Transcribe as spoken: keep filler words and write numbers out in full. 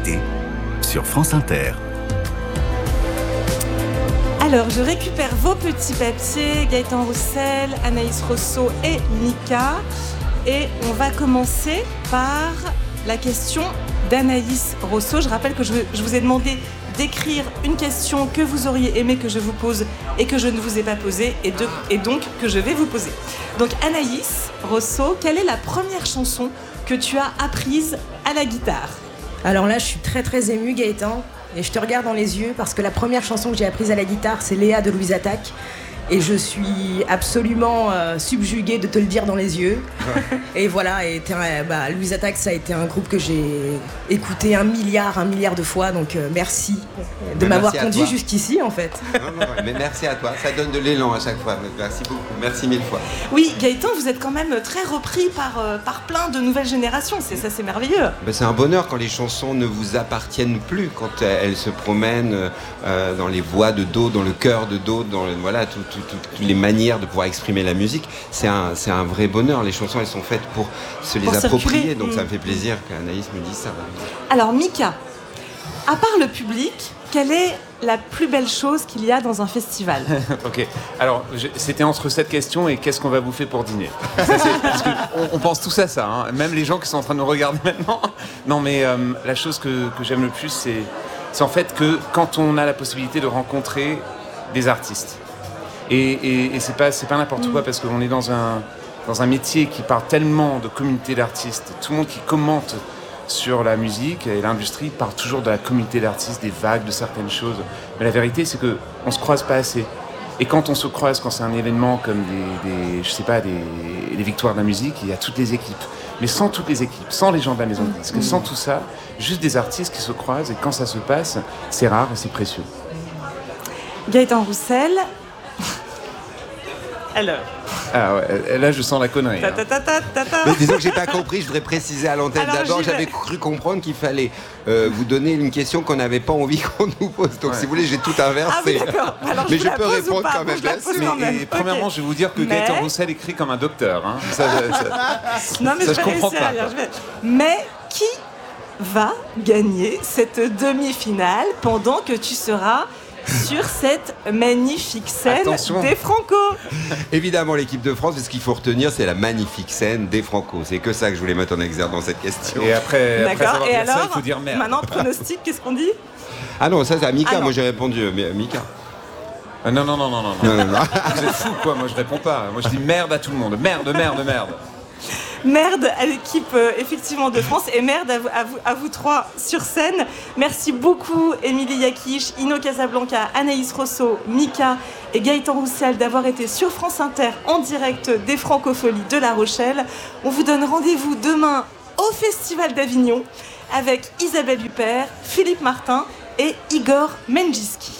l'été sur France Inter. Alors, je récupère vos petits papiers, Gaëtan Roussel, Anaïs Rosso et Mika. Et on va commencer par la question d'Anaïs Rosso. Je rappelle que je, je vous ai demandé d'écrire une question que vous auriez aimé que je vous pose et que je ne vous ai pas posée, et, de, et donc que je vais vous poser. Donc Anaïs Rosso, quelle est la première chanson que tu as apprise à la guitare ? Alors là, je suis très très émue, Gaëtan, et je te regarde dans les yeux parce que la première chanson que j'ai apprise à la guitare, c'est Léa de Louise Attaque. Et je suis absolument euh, subjuguée de te le dire dans les yeux. Et voilà, et bah, Louise Attaque, ça a été un groupe que j'ai écouté un milliard, un milliard de fois. Donc euh, merci de mais m'avoir merci conduit jusqu'ici, en fait. Non, non, mais merci à toi. Ça donne de l'élan à chaque fois. Merci beaucoup. Merci mille fois. Oui, Gaëtan, vous êtes quand même très repris par, euh, par plein de nouvelles générations. C'est ça, c'est merveilleux. Ben, c'est un bonheur quand les chansons ne vous appartiennent plus, quand elles se promènent euh, dans les voix de d'autres, dans le cœur de d'autres, dans le, voilà, tout. Toutes les manières de pouvoir exprimer la musique, c'est un, c'est un vrai bonheur. Les chansons, elles sont faites pour se les pour approprier, circuler. Donc mmh. ça me fait plaisir qu'Anaïs me dise ça. Alors Mika, à part le public, quelle est la plus belle chose qu'il y a dans un festival ? Ok, alors je, c'était entre cette question et qu'est-ce qu'on va bouffer pour dîner ? Ça, c'est, parce qu'on on pense tous à ça, hein. Même les gens qui sont en train de nous regarder maintenant. Non mais euh, la chose que, que j'aime le plus, c'est, c'est en fait que quand on a la possibilité de rencontrer des artistes, Et, et, et c'est pas, c'est pas n'importe quoi, parce qu'on est dans un, dans un métier qui parle tellement de communauté d'artistes. Tout le monde qui commente sur la musique et l'industrie parle toujours de la communauté d'artistes, des vagues, de certaines choses. Mais la vérité, c'est qu'on ne se croise pas assez. Et quand on se croise, quand c'est un événement comme des, des, je sais pas, des, des victoires de la musique, il y a toutes les équipes. Mais sans toutes les équipes, sans les gens de la maison de disque, sans tout ça, juste des artistes qui se croisent, et quand ça se passe, c'est rare et c'est précieux. Gaëtan Roussel. Alors. Ah ouais, là je sens la connerie. Ta, ta, ta, ta, ta, ta. Mais disons que j'ai pas compris, je voudrais préciser à l'antenne. Alors, d'abord, j'avais cru comprendre qu'il fallait euh, vous donner une question qu'on n'avait pas envie qu'on nous pose. Donc ouais. Si vous voulez, j'ai tout inversé. Ah oui, d'accord. Alors, mais je, je peux répondre quand même. Mais, et, et, premièrement, okay. je vais vous dire que mais... Gaëtan Roussel écrit comme un docteur. Hein. Ça, ça, non, mais ça, je, je comprends pas. Dire, je vais... Mais qui va gagner cette demi-finale pendant que tu seras sur cette magnifique scène Attention. Des Franco. Évidemment, l'équipe de France, ce qu'il faut retenir, c'est la magnifique scène des Franco. C'est que ça que je voulais mettre en exergue dans cette question. Et après, après D'accord. Et alors, ça, il faut dire merde. Maintenant, pronostic, qu'est-ce qu'on dit ? Ah non, ça c'est à Mika, ah moi j'ai répondu. Mais, Mika. Ah non, non, non, non, non. non, non, non. Vous êtes fous, quoi, moi je réponds pas. Moi je dis merde à tout le monde. Merde, merde, merde. Merde à l'équipe euh, effectivement de France et merde à vous, à, vous, à vous trois sur scène. Merci beaucoup Émilie Yakish, Ino Casablanca, Anaïs Rosso, Mika et Gaëtan Roussel d'avoir été sur France Inter en direct des Francopholies de La Rochelle. On vous donne rendez-vous demain au Festival d'Avignon avec Isabelle Huppert, Philippe Martin et Igor Menjiski.